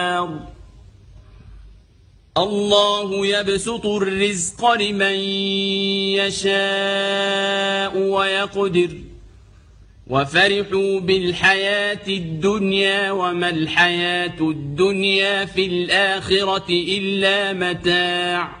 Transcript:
الله يبسط الرزق لمن يشاء ويقدر وفرحوا بالحياة الدنيا وما الحياة الدنيا في الآخرة إلا متاع